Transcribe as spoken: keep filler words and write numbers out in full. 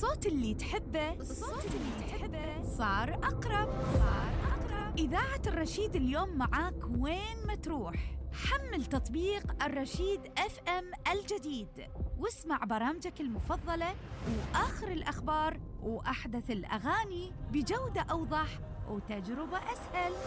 الصوت اللي تحبه الصوت اللي تحبه صار أقرب صار أقرب إذاعة الرشيد اليوم معاك وين ما تروح. حمل تطبيق الرشيد اف ام الجديد واسمع برامجك المفضلة وآخر الأخبار وأحدث الأغاني بجودة أوضح وتجربة أسهل.